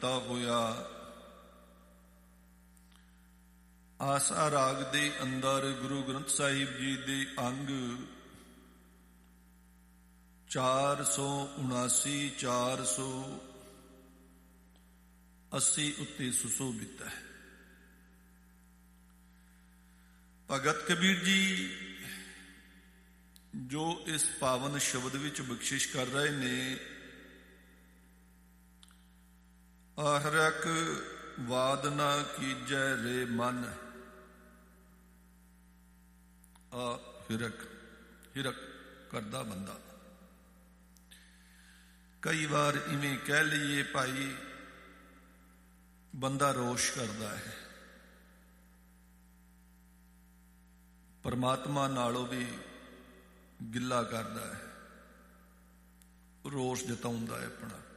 ਕੀਤਾ ਹੋਇਆ ਆਸਾ ਰਾਗ ਦੇ ਅੰਦਰ ਗੁਰੂ ਗ੍ਰੰਥ ਸਾਹਿਬ ਜੀ ਦੇ ਅੰਗ 479 480 ਉੱਤੇ ਸੁਸ਼ੋਭਿਤ ਹੈ। ਭਗਤ ਕਬੀਰ ਜੀ ਜੋ ਇਸ ਪਾਵਨ ਸ਼ਬਦ ਵਿੱਚ ਬਖਸ਼ਿਸ਼ ਕਰ ਰਹੇ ਨੇ, ਆਹਰਕ ਵਾਦ ਨਾ ਕੀਜੈ ਰੇ ਮਨ, ਆ ਹਿਰਕ ਕਰਦਾ ਬੰਦਾ। ਕਈ ਵਾਰ ਇਵੇਂ ਕਹਿ ਲਈਏ ਭਾਈ, ਬੰਦਾ ਰੋਸ਼ ਕਰਦਾ ਹੈ, ਪਰਮਾਤਮਾ ਨਾਲੋਂ ਵੀ ਗਿੱਲਾ ਕਰਦਾ ਹੈ, ਰੋਸ਼ ਜਤਾਉਂਦਾ ਹੈ ਆਪਣਾ।